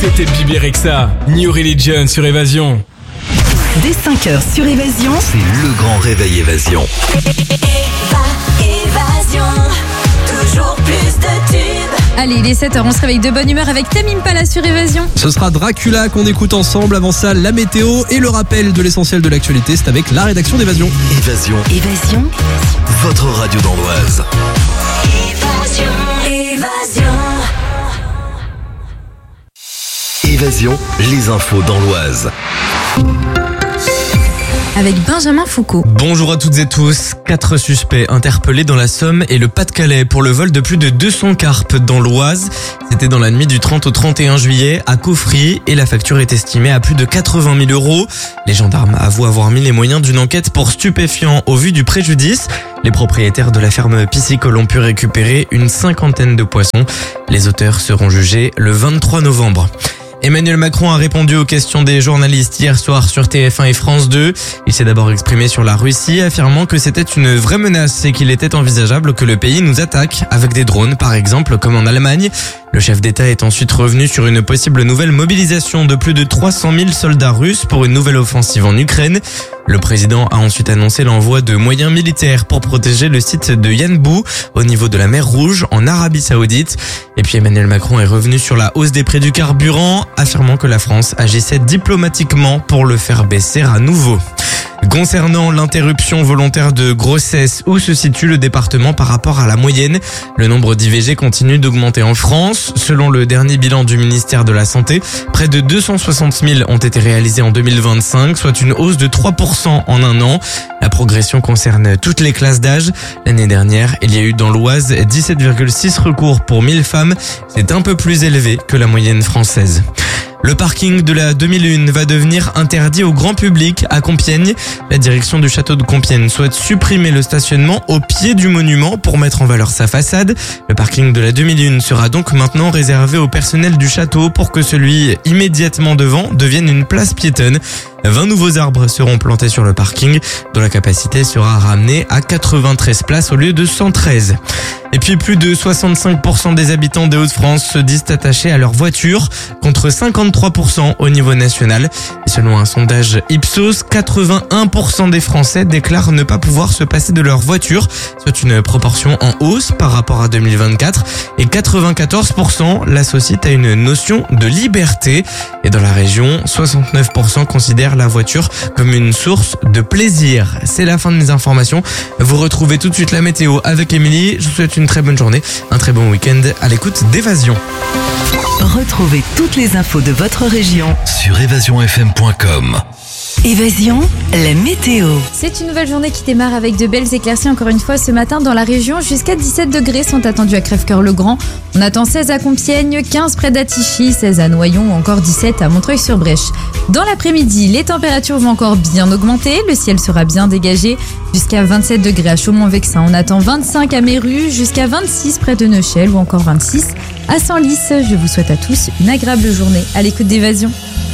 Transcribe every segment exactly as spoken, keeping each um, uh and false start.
C'était Bibi Rexha, New Religion sur Évasion. Dès cinq heures sur Évasion, c'est le grand réveil Évasion. Évasion, toujours plus de tubes. Allez, il est sept heures, on se réveille de bonne humeur avec Tame Impala sur Évasion. Ce sera Dracula qu'on écoute ensemble. Avant ça, la météo et le rappel de l'essentiel de l'actualité. C'est avec la rédaction d'Évasion. Évasion. Évasion, Votre radio dans l'Oise. Évasion, Évasion. Évasion, les infos dans l'Oise. Avec Benjamin Foucault. Bonjour à toutes et tous. Quatre suspects interpellés dans la Somme et le Pas-de-Calais pour le vol de plus de deux cents carpes dans l'Oise. C'était dans la nuit du trente au trente et un juillet à Caufry et la facture est estimée à plus de quatre-vingt mille euros. Les gendarmes avouent avoir mis les moyens d'une enquête pour stupéfiants au vu du préjudice. Les propriétaires de la ferme piscicole ont pu récupérer une cinquantaine de poissons. Les auteurs seront jugés le vingt-trois novembre. Emmanuel Macron a répondu aux questions des journalistes hier soir sur T F un et France deux. Il s'est d'abord exprimé sur la Russie, affirmant que c'était une vraie menace et qu'il était envisageable que le pays nous attaque avec des drones, par exemple, comme en Allemagne. Le chef d'État est ensuite revenu sur une possible nouvelle mobilisation de plus de trois cent mille soldats russes pour une nouvelle offensive en Ukraine. Le président a ensuite annoncé l'envoi de moyens militaires pour protéger le site de Yanbu au niveau de la mer Rouge en Arabie Saoudite. Et puis Emmanuel Macron est revenu sur la hausse des prix du carburant, affirmant que la France agissait diplomatiquement pour le faire baisser à nouveau. Concernant l'interruption volontaire de grossesse, où se situe le département par rapport à la moyenne? Le nombre d'I V G continue d'augmenter en France. Selon le dernier bilan du ministère de la Santé, près de deux cent soixante mille ont été réalisés en deux mille vingt-cinq, soit une hausse de trois pour cent en un an. La progression concerne toutes les classes d'âge. L'année dernière, il y a eu dans l'Oise dix-sept virgule six recours pour mille femmes. C'est un peu plus élevé que la moyenne française. Le parking de la deux mille un va devenir interdit au grand public à Compiègne. La direction du château de Compiègne souhaite supprimer le stationnement au pied du monument pour mettre en valeur sa façade. Le parking de la deux mille un sera donc maintenant réservé au personnel du château pour que celui immédiatement devant devienne une place piétonne. vingt nouveaux arbres seront plantés sur le parking, dont la capacité sera ramenée à quatre-vingt-treize places au lieu de cent treize. Et puis plus de soixante-cinq pour cent des habitants des Hauts-de-France se disent attachés à leur voiture, contre cinquante-trois pour cent au niveau national. Et selon un sondage Ipsos, quatre-vingt-un pour cent des Français déclarent ne pas pouvoir se passer de leur voiture, soit une proportion en hausse par rapport à deux mille vingt-quatre. Et quatre-vingt-quatorze pour cent l'associent à une notion de liberté. Et dans la région, soixante-neuf pour cent considèrent la voiture comme une source de plaisir. C'est la fin de mes informations. Vous retrouvez tout de suite la météo avec Émilie. Je vous souhaite une très bonne journée, un très bon week-end à l'écoute d'Évasion. retrouvez toutes les infos de votre région Sur évasion f m point com. Évasion, la météo. C'est une nouvelle journée qui démarre avec de belles éclaircies encore une fois ce matin dans la région. Jusqu'à dix-sept degrés sont attendus à Crèvecœur-le-Grand. On attend seize à Compiègne, quinze près d'Attichy, seize à Noyon ou encore dix-sept à Montreuil-sur-Brèche. Dans l'après-midi, les températures vont encore bien augmenter. Le ciel sera bien dégagé. Jusqu'à vingt-sept degrés à Chaumont-Vexin. On attend vingt-cinq à Méru, jusqu'à vingt-six près de Neuchâtel ou encore vingt-six à Senlis. Je vous souhaite à tous une agréable journée à l'écoute d'Évasion.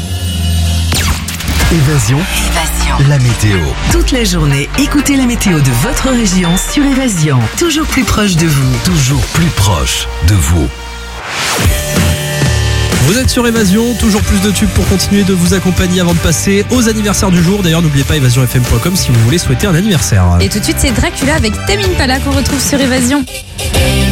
Évasion, Évasion. la météo. Toute la journée, écoutez la météo de votre région sur Évasion. Toujours plus proche de vous. Toujours plus proche de vous. Vous êtes sur Évasion, toujours plus de tubes pour continuer de vous accompagner avant de passer aux anniversaires du jour. D'ailleurs, n'oubliez pas évasion f m point com si vous voulez souhaiter un anniversaire. Et tout de suite, c'est Dracula avec Tame Impala qu'on retrouve sur Évasion.